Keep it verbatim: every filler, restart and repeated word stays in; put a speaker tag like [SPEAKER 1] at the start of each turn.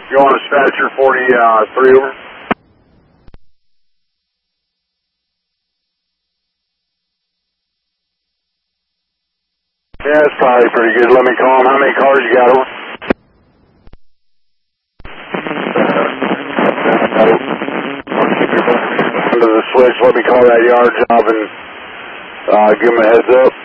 [SPEAKER 1] You want to dispatcher forty-three over? Yeah, it's probably pretty good. Let me call him. How many cars you got over? Under the switch, let me call that yard job and uh, give him a heads up.